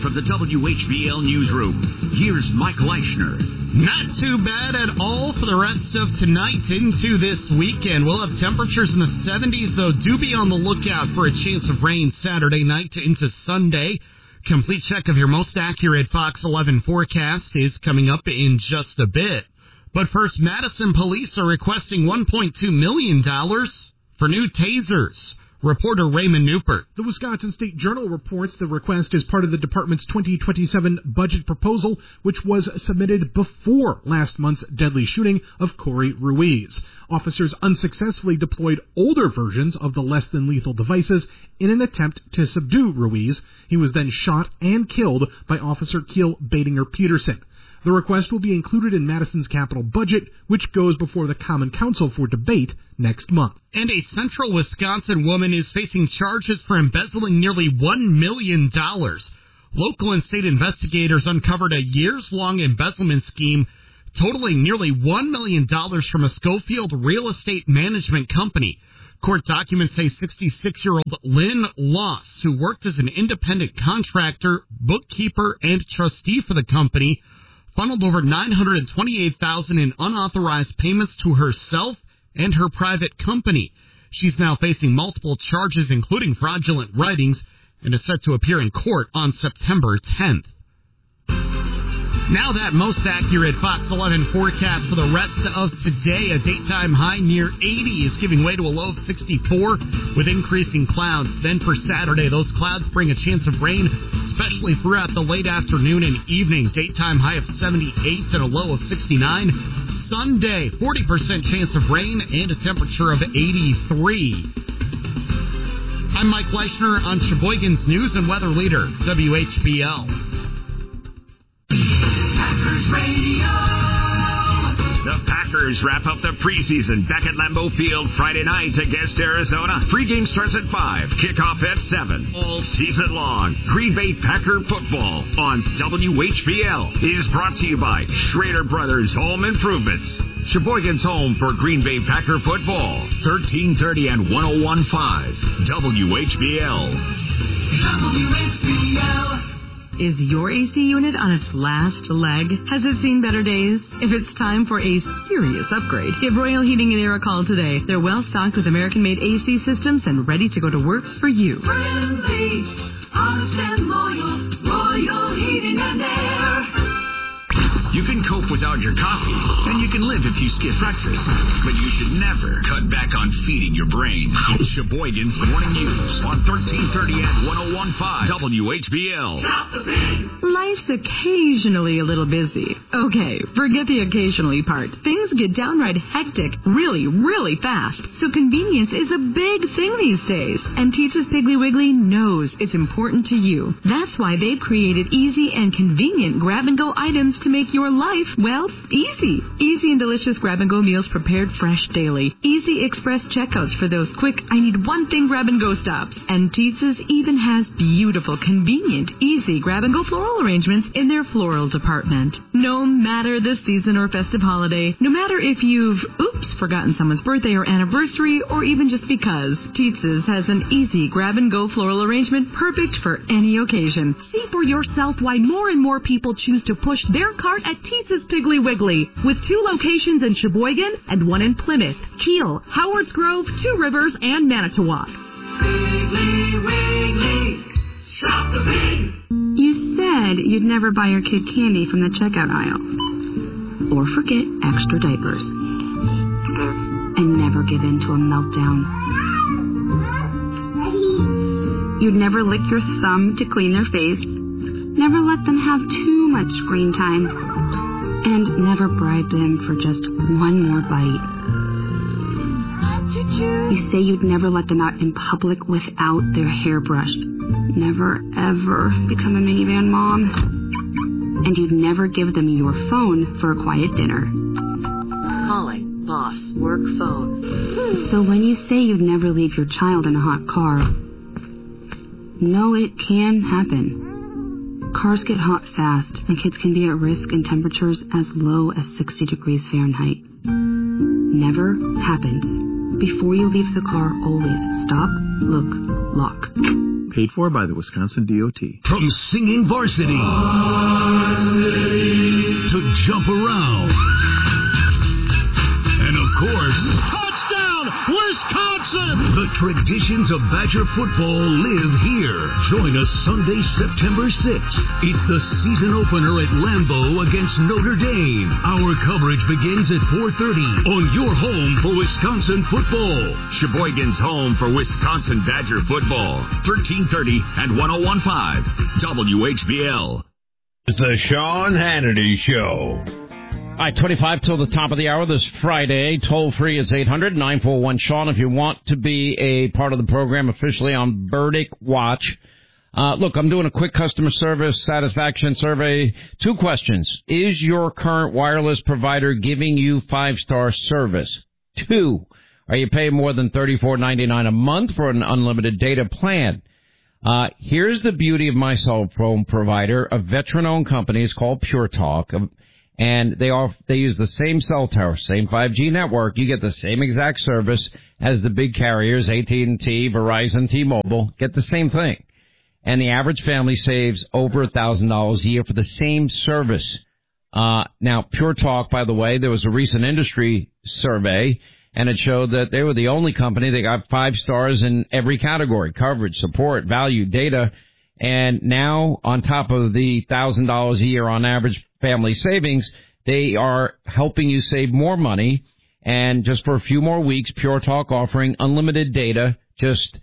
from the WHBL Newsroom, here's Mike Leischner. Not too bad at all for the rest of tonight into this weekend. We'll have temperatures in the 70s, though. Do be on the lookout for a chance of rain Saturday night into Sunday. Complete check of your most accurate Fox 11 forecast is coming up in just a bit. But first, Madison police are requesting $1.2 million for new tasers. Reporter Raymond Newport. The Wisconsin State Journal reports the request is part of the department's 2027 budget proposal, which was submitted before last month's deadly shooting of Corey Ruiz. Officers unsuccessfully deployed older versions of the less-than-lethal devices in an attempt to subdue Ruiz. He was then shot and killed by Officer Keel Badinger-Peterson. The request will be included in Madison's capital budget, which goes before the Common Council for debate next month. And a central Wisconsin woman is facing charges for embezzling nearly $1 million. Local and state investigators uncovered a years-long embezzlement scheme totaling nearly $1 million from a Schofield real estate management company. Court documents say 66-year-old Lynn Loss, who worked as an independent contractor, bookkeeper, and trustee for the company, funneled over $928,000 in unauthorized payments to herself and her private company. She's now facing multiple charges, including fraudulent writings, and is set to appear in court on September 10th. Now that most accurate Fox 11 forecast for the rest of today. A daytime high near 80 is giving way to a low of 64 with increasing clouds. Then for Saturday, those clouds bring a chance of rain, especially throughout the late afternoon and evening. Daytime high of 78 and a low of 69. Sunday, 40% chance of rain and a temperature of 83. I'm Mike Leischner on Sheboygan's News and Weather Leader, WHBL. Packers Radio. The Packers wrap up the preseason back at Lambeau Field Friday night against Arizona. Pregame starts at 5, kickoff at 7. All season long, Green Bay Packer football on WHBL is brought to you by Schrader Brothers Home Improvements. Sheboygan's home for Green Bay Packer football. 1330 and 1015 WHBL. WHBL. Is your AC unit on its last leg? Has it seen better days? If it's time for a serious upgrade, give Royal Heating and Air a call today. They're well stocked with American-made AC systems and ready to go to work for you. Friendly, honest and loyal, Royal Heating and Air. You can cope without your coffee, and you can live if you skip breakfast. But you should never cut back on feeding your brain. Sheboygan's Morning News on 1330 and 1015 WHBL. Stop the pain. Life's occasionally a little busy. Okay, forget the occasionally part. Things get downright hectic really, really fast. So convenience is a big thing these days. And Teetza's Piggly Wiggly knows it's important to you. That's why they've created easy and convenient grab-and-go items to make your life, well, easy. Easy and delicious grab-and-go meals prepared fresh daily. Easy express checkouts for those quick, I need one thing grab-and-go stops. And Teetza's even has beautiful, convenient, easy grab-and-go floral arrangements in their floral department. No matter the season or festive holiday, no matter if you've, forgotten someone's birthday or anniversary, or even just because, Teetza's has an easy grab-and-go floral arrangement perfect for any occasion. See for yourself why more and more people choose to push their cart at Teetza's Piggly Wiggly, with 2 locations in Sheboygan and 1 in Plymouth, Kiel, Howards Grove, 2 Rivers, and Manitowoc. Piggly Wiggly, shop the pig. You said you'd never buy your kid candy from the checkout aisle. Or forget extra diapers. And never give in to a meltdown. You'd never lick your thumb to clean their face. Never let them have too much screen time. And never bribe them for just one more bite. You say you'd never let them out in public without their hair brushed. Never, ever become a minivan mom. And you'd never give them your phone for a quiet dinner. Calling, boss, work phone. So when you say you'd never leave your child in a hot car, no, it can happen. Cars get hot fast, and kids can be at risk in temperatures as low as 60 degrees Fahrenheit. Never happens. Before you leave the car, always stop, look, lock. Paid for by the Wisconsin DOT. From singing varsity to jump around. And of course, touchdown, Wisconsin! The traditions of Badger football live here. Join us Sunday, September 6th. It's the season opener at Lambeau against Notre Dame. Our coverage begins at 4:30 on your home for Wisconsin football. Sheboygan's home for Wisconsin Badger football. 1330 and 1015 WHBL. It's the Sean Hannity Show. All right, 25 till the top of the hour this Friday. Toll free is 800-941-SEAN if you want to be a part of the program officially on Burdick Watch. Look, I'm doing a quick customer service satisfaction survey. 2 questions. Is your current wireless provider giving you 5-star service? 2, are you paying more than $34.99 a month for an unlimited data plan? Here's the beauty of my cell phone provider, a veteran-owned company. It's called Pure Talk. And they use the same cell tower, same 5G network. You get the same exact service as the big carriers, AT&T, Verizon, T-Mobile. Get the same thing. And the average family saves over $1,000 a year for the same service. Now, Pure Talk, by the way, there was a recent industry survey, and it showed that they were the only company that got 5 stars in every category: coverage, support, value, data. And now, on top of the $1,000 a year on average family savings, they are helping you save more money. And just for a few more weeks, Pure Talk offering unlimited data, just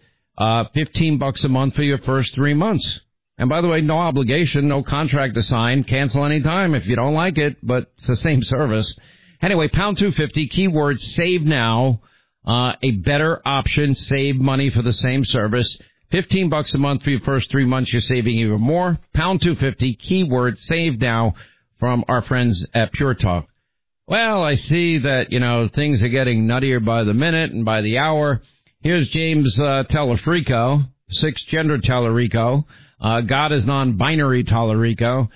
$15 a month for your first 3 months. And by the way, no obligation, no contract to sign. Cancel anytime if you don't like it, but it's the same service. Anyway, pound 250, keyword save now. A better option, save money for the same service. $15 a month for your first 3 months. You're saving even more. Pound 250, keyword save now from our friends at Pure Talk. Well, I see that, things are getting nuttier by the minute and by the hour. Here's James Telefrico, 6-gender Telerico. God is non-binary Telerico.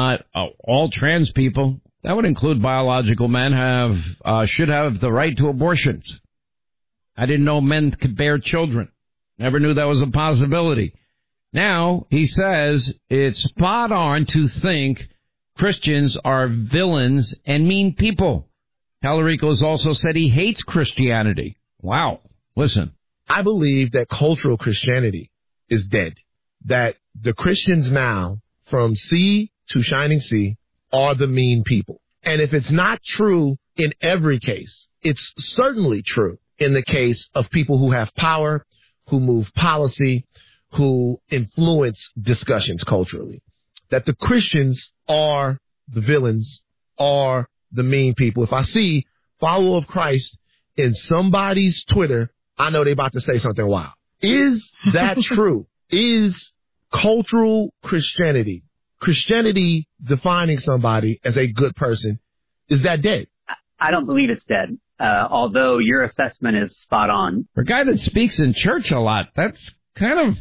All trans people, that would include biological men, should have the right to abortions. I didn't know men could bear children. Never knew that was a possibility. Now, he says it's spot on to think Christians are villains and mean people. Telerico has also said he hates Christianity. Wow. Listen. I believe that cultural Christianity is dead. That the Christians now, from sea to shining sea, are the mean people. And if it's not true in every case, it's certainly true in the case of people who have power, who move policy, who influence discussions culturally. That the Christians are the villains, are the mean people. If I see follower of Christ in somebody's Twitter, I know they're about to say something wild. Is that true? Is cultural Christianity defining somebody as a good person, is that dead? I don't believe it's dead. Although your assessment is spot on. For a guy that speaks in church a lot, that's kind of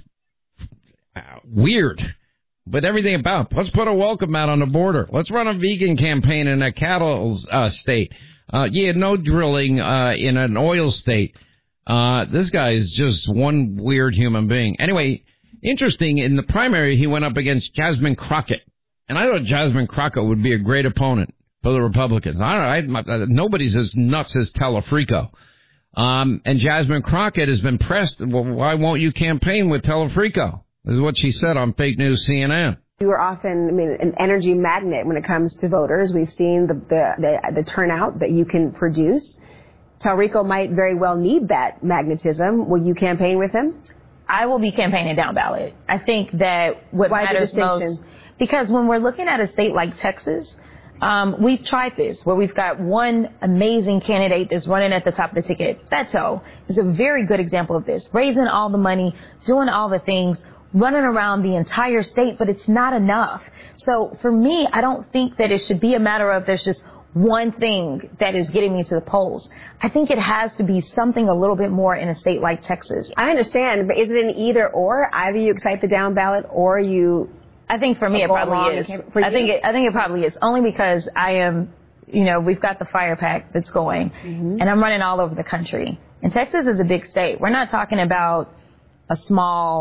weird. But everything about, let's put a welcome mat on the border. Let's run a vegan campaign in a cattle state. No drilling in an oil state. This guy is just one weird human being. Anyway, interesting, in the primary, he went up against Jasmine Crockett. And I thought Jasmine Crockett would be a great opponent for the Republicans. Nobody's as nuts as Telefrico. And Jasmine Crockett has been pressed. Well, why won't you campaign with Telefrico? This is what she said on fake news CNN. You are often, an energy magnet when it comes to voters. We've seen the turnout that you can produce. Telerico might very well need that magnetism. Will you campaign with him? I will be campaigning down ballot. I think that what matters most, because when we're looking at a state like Texas, we've tried this, where we've got one amazing candidate that's running at the top of the ticket. Beto is a very good example of this, raising all the money, doing all the things, running around the entire state, but it's not enough. So for me, I don't think that it should be a matter of there's just one thing that is getting me to the polls. I think it has to be something a little bit more in a state like Texas. I understand, but is it an either or? Either you excite the down ballot or you... I think for me it probably is. I think it probably is, only because I am, we've got the fire pack that's going, and I'm running all over the country. And Texas is a big state. We're not talking about a small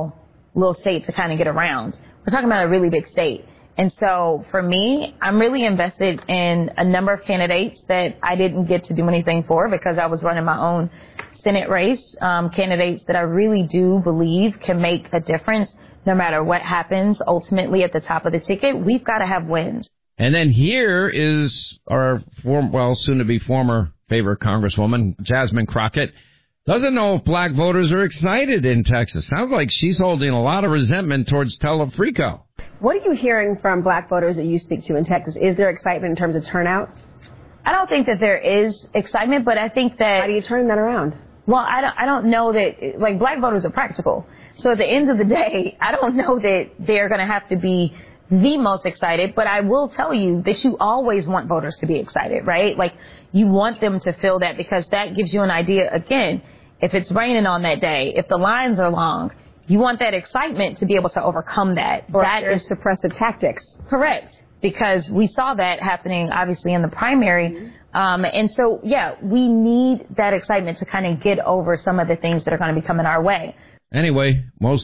little state to kind of get around. We're talking about a really big state. And so for me, I'm really invested in a number of candidates that I didn't get to do anything for because I was running my own Senate race, candidates that I really do believe can make a difference no matter what happens ultimately at the top of the ticket. We've got to have wins. And then here is our soon-to-be former favorite Congresswoman, Jasmine Crockett. Doesn't know if black voters are excited in Texas. Sounds like she's holding a lot of resentment towards Telefrico. What are you hearing from black voters that you speak to in Texas? Is there excitement in terms of turnout? I don't think that there is excitement, but I think that... How do you turn that around? Well, I don't know that... Like, black voters are practical. So at the end of the day, I don't know that they're going to have to be the most excited, but I will tell you that you always want voters to be excited, right? Like, you want them to feel that because that gives you an idea, again, if it's raining on that day, if the lines are long, you want that excitement to be able to overcome that. Or that is suppressive tactics. Correct. Because we saw that happening, obviously, in the primary. And so, yeah, we need that excitement to kind of get over some of the things that are going to be coming our way. Anyway, most